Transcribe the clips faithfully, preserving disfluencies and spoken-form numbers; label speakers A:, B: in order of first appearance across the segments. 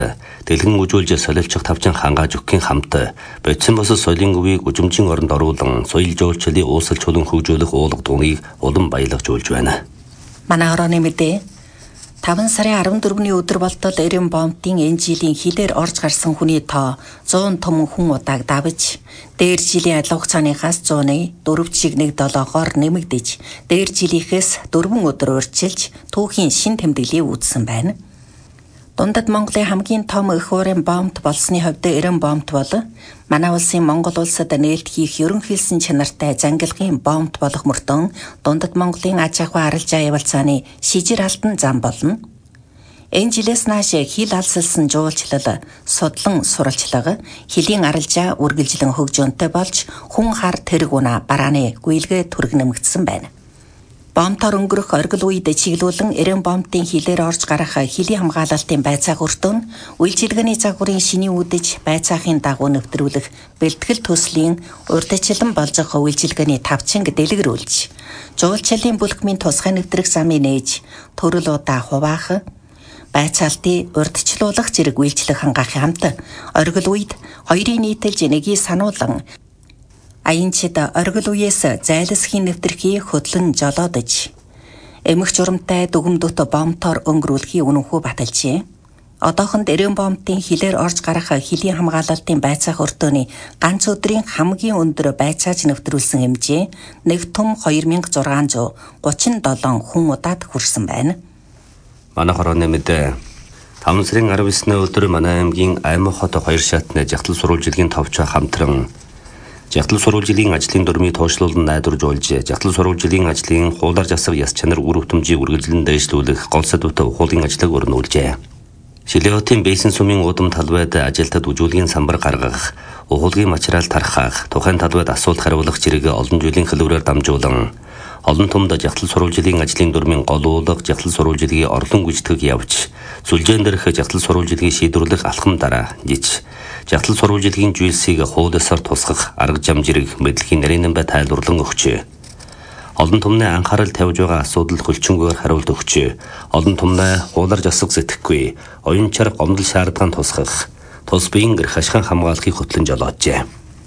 A: дэлгэн үжүүлж солилцох тавчин хангааж өгөхийн хамт бодсон бос соёлын өвийг үжимжийн оронд оруулан соёл жуулчлалын уусал чулуун хөгжүүлэх уулга дууныг улам баялагжуулж байна.
B: Манай хорооны мэдээ таван сарын арван дөрөвний өдөр болтол Эрен бомбын энэ жилийн хилээр орж гарсан хүний тоо зуун том хүн удааг давж дээр жилийн адил хугацааныхаас зууны дөрөв жиг нэг долоогоор нэмэгдэж дээр жилийнхээс дөрвөн өдөр урьдчилж түүхийн шин тэмдэглэлийг үүссэн байна. Дундад Монголын хамгийн том их уурын бомбт болсны хувьд Эрен бомбт бол манай улсын Монгол улсад нээлт хийх ерөнхийлсөн чанартай зангилгын бомбт болох мөртөө дундад Монголын аж ахуй арилжаа явуулцааны шижир алтан зам болно. Энэ жилээс нааш хил алсалсан жуулчлал, судлан суралцлага, хилийн арилжаа үргэлжлэн хөгжөөнтэй болж хүн хар тэрэг унаа барааны гүйлгээ түрэг нэмэгдсэн байна. Бомбтоор өнгөрөх оргил үед чиглүүлэн Эрен бомбын хилээр орж гарах хилийн хамгаалалтын байцаах өртөө нь үйлчилгээний загварын шиний үдэж байцаахын дагуу нэвтрүүлэх бэлтгэл төслийн урдчлан болж үйлчилгээний тавчинг дэлгэрүүлж жуулчлалын бүлхмийн тусгай нэвтрэх замыг нээж төрөл удаа хуваах байцаалтыг урдчлуулах зэрэг үйлчлэх хангаахын хамт оргил үед хоёрын нийтэлж нэгийг сануулan Аянчид оргил үеэс зайлсхийн нэвтрхийг хөдлөн жолоодож эмх журамтай дүгмдөт бомбтоор өнгөрүүлэхийг үнэнхүү баталжээ. Одоохонд Эрен бомбын хилээр орж гарах хилийн хамгаалалтын байцаах өртөөний ганц өдрийн хамгийн өндөр байцааж нэвтрүүлсэн хэмжээ нэг том хоёр мянга зургаан зуун гучин долоон хүн удаад хүрсэн байна.
A: Манай хорооны мэдээ таван сарын арван есний өдөр манай аймгийн Аймаг хот хоёр шатны жагтал сурвалжилгийн товч хамтран Жагтал сурвалжилын ажлын дурмыг тоошлуулан найдварж болж, жагтал сурвалжилын ажлын хуулаар засаг яс чанар үр хөтөмжийг үргэлжлэн дэвшлүүлэх гол сэдвүүтэй ухуулын ажлыг өрнүүлжээ. Шилэотын бейсэн сумын удам талбайд ажилтад үжүүлгийн самбар гаргах, ухуулгийн материал тархах, тухайн талбайд асуулт хариулах зэрэг олон жилийн хэлбэрээр дамжуулан, олон томд жагтал сурвалжилын ажлын дурмын гол уулга жагтал сурвалжилгийн орлон гүйцэтгэх явж, сүлжээн дээрх жагтал сурвалжилгийг шийдвэрлэх алхам дараа жиж Жагтал сурвалжилгийн жүйсийг хуудасаар тусгах арга зам зэрэг мэдлэгийн нарийн бай тайлбарлан өгчээ. Олон томны анхаарал тавьж байгаа асуудал хөлчөнгөөр хариулт өгчээ. Олон томны хуулаар засаг сэтгэхгүй, оюун чарга гомдол шаардлагаан тусгах, тус биеийн гэр хашхан хамгаалахыг хөтлөн жолооджээ.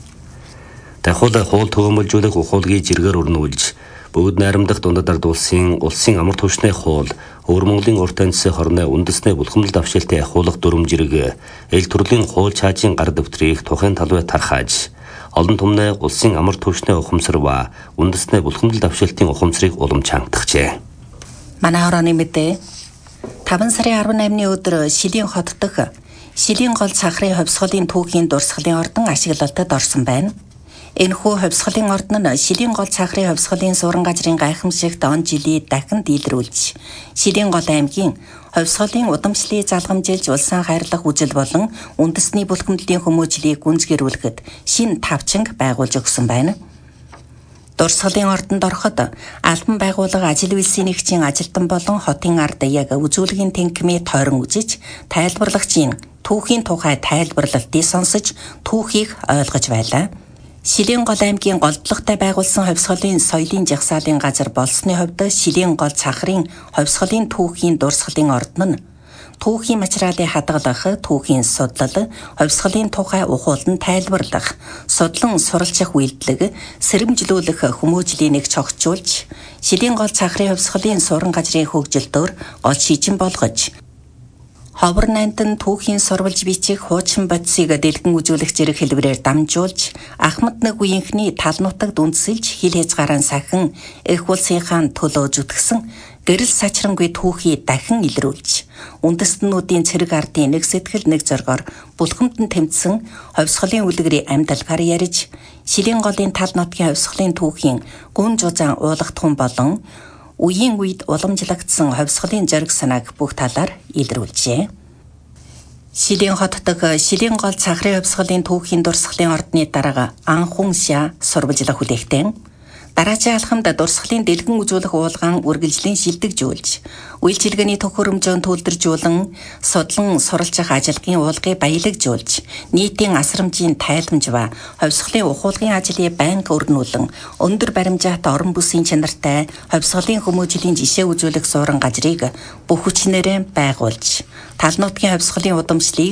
A: Дахиад хуул төгөөмөлжүүлэх ухуулгыг жиргээр өрнүүлж, бүгд найрамдах дундад ард улсын улсын амар түвшний хуул Өвөр Монголын урт амьсгал хорны үндэсний булхамдал давшилтын ахуулах дүрм зэрэг эл төрлийн хууль чаажийн гар дэвтрийг тухайн талбайд тархааж олон томны улсын амар түвшний ухамсар ба үндэсний булхамдал давшилтын ухамсарыг уламж хангатгажээ.
B: Манай хорооны мэдээ таван сарын арван наймны өдөр Шилийн хот дэх Шилийн гол цахрын хувьсгалын түүхийн дурсгалын ордон ашиглалтад орсон байна. Энэхүү хувьсгалын ордон нь Шилийн гол цахрын хувьсгалын суурин газрын гайхамшигт он жилийн дахин дийлрүүлж, Шилийн гол аймгийн хувьсгалын удамшлыг залгамжилж улсаа хайрлах үжил болон үндэсний бүлхэмдлийн хүмүүжлийг гүнзгийрүүлэхэд шин тавчинг байгуулж өгсөн байна. Дурсгалын ордонд ороход албан байгууллага ажил үйлсийн нэгжийн ажилтан болон хотын ард яг үзүүлгийн тэнхимээ тойрон үзэж, тайлбарлагчийн түүхийн тухай тайлбарлалтыг сонсож, түүхийг ойлгож байлаа. Шилийн гол аймгийн голдлоготой байгуулсан хувьсгалын соёлын жагсаалын газар болсны хувьд Шилийн гол цахрын хувьсгалын түүхийн дурсгалын ордон нь түүхийн материалыг хадгалах, түүхийн судлал, хувьсгалын тухай ухуулан тайлбарлах, судлан суралцах үйлдэлэг, сэрэмжлүүлэх хүмүүжлийг нэг цогцолж, Шилийн гол цахрын хувьсгалын суурин газрын хөгжилтөөр гол шижин болгож, ховор нандин түүхийн сурвалж бичих хуучин бодисыг дэлгэн үзүүлэх зэрэг хэлбэрээр дамжуулж, Ахмад нэг үеийнхний тал нутагт үндсэлж хил хязгаараа сахин эх улсынхаа төлөө зүтгсэн гэрэл сачрангүй түүхий дахин илрүүлж, үндэстнүүдийн цэрэг ардын нэг сэтгэл нэг зоргоор булхамдан тэмцсэн хувьсгалын үлгэрийн амьдалгаар ярьж, Шилийн голын тал нутгийн хувьсгалын түүхийн гүн жузаан уулгатхан болон үеийн үед уламжлагдсан хувьсгалын зориг санааг бүх талаар илрүүлжээ. Шилийн хот дэх Шилийн гол цахрын хувьсгалын түүхийн дурсгалын ордны дарга анхун шаа сурвалжлах хүлээгтэн дараачийн алхамд дурсгалын дэлгэн үзүүлэх уулгаан үргэлжлэн шилдэгжүүлж, үйлчилгээний төхөөрөмжөөн төлдөржүүлэн, судлан суралцах ажилгын уулгыг баялагжуулж, нийтийн асрамжийн тайламж ба хувьсгалын ухуулгын ажлыг байнга өрнүүлэн, өндөр баримжаатай орон бүсийн чанартай хувьсгалын хүмүүжлийн жишээ үзүүлэх суурин газрыг бүх хүчнээрээ байгуулж, тал нутгийн хувьсгалын удамшлыг